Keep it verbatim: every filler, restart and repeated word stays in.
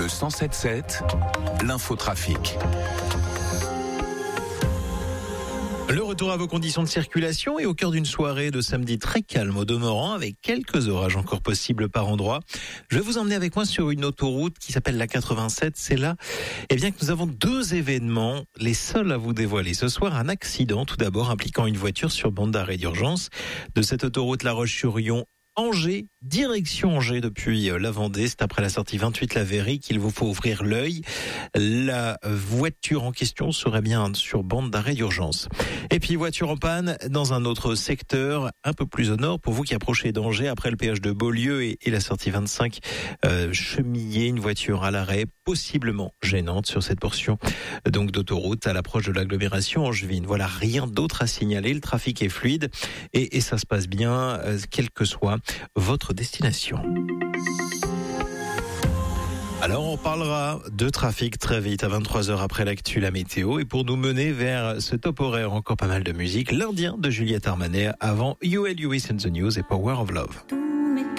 Le cent sept sept, l'infotrafic. Le retour à vos conditions de circulation et au cœur d'une soirée de samedi très calme au demeurant avec quelques orages encore possibles par endroits. Je vais vous emmener avec moi sur une autoroute qui s'appelle la quatre-vingt-sept. C'est là, eh bien, que nous avons deux événements, les seuls à vous dévoiler. Ce soir, un accident tout d'abord impliquant une voiture sur bande d'arrêt d'urgence de cette autoroute La Roche-sur-Yon. Angers, direction Angers depuis la Vendée, c'est après la sortie vingt-huit La Vairie qu'il vous faut ouvrir l'œil. La voiture en question serait bien sur bande d'arrêt d'urgence. Et puis voiture en panne dans un autre secteur, un peu plus au nord, pour vous qui approchez d'Angers après le péage de Beaulieu et, et la sortie vingt-cinq, euh, Chemillé, une voiture à l'arrêt, possiblement gênante sur cette portion donc d'autoroute à l'approche de l'agglomération angevine. Voilà, rien d'autre à signaler, le trafic est fluide et, et ça se passe bien, euh, quel que soit votre destination. Alors on parlera de trafic très vite à vingt-trois heures après l'actu, la météo, et pour nous mener vers ce top horaire, encore pas mal de musique, l'Indien de Juliette Armanet avant You and Lewis and the News et Power of Love.